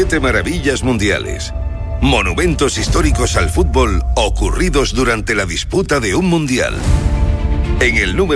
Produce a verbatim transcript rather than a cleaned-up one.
Siete maravillas mundiales. Monumentos históricos al fútbol ocurridos durante la disputa de un mundial. En el número